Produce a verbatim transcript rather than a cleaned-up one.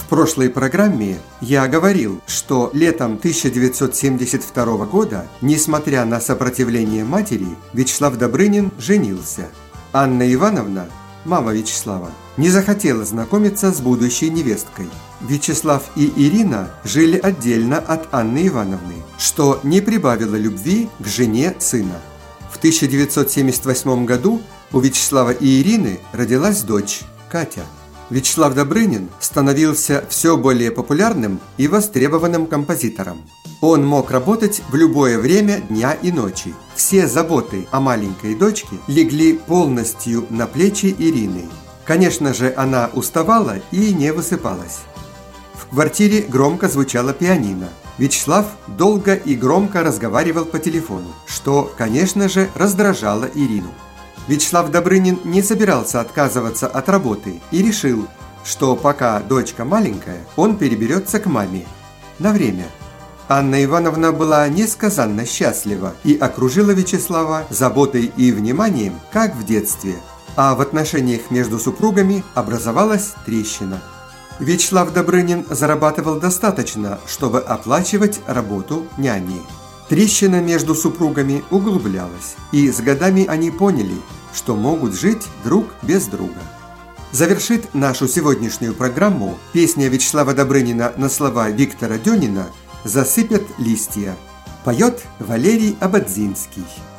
В прошлой программе я говорил, что летом тысяча девятьсот семьдесят второго года, несмотря на сопротивление матери, Вячеслав Добрынин женился. Анна Ивановна, мама Вячеслава, не захотела знакомиться с будущей невесткой. Вячеслав и Ирина жили отдельно от Анны Ивановны, что не прибавило любви к жене сына. В тысяча девятьсот семьдесят восьмом году у Вячеслава и Ирины родилась дочь Катя. Вячеслав Добрынин становился все более популярным и востребованным композитором. Он мог работать в любое время дня и ночи. Все заботы о маленькой дочке легли полностью на плечи Ирины. Конечно же, она уставала и не высыпалась. В квартире громко звучало пианино. Вячеслав долго и громко разговаривал по телефону, что, конечно же, раздражало Ирину. Вячеслав Добрынин не собирался отказываться от работы и решил, что пока дочка маленькая, он переберется к маме. На время. Анна Ивановна была несказанно счастлива и окружила Вячеслава заботой и вниманием, как в детстве, а в отношениях между супругами образовалась трещина. Вячеслав Добрынин зарабатывал достаточно, чтобы оплачивать работу няни. Трещина между супругами углублялась, и с годами они поняли, что могут жить друг без друга. Завершит нашу сегодняшнюю программу песня Вячеслава Добрынина на слова Виктора Дёнина «Засыпят листья». Поет Валерий Ободзинский.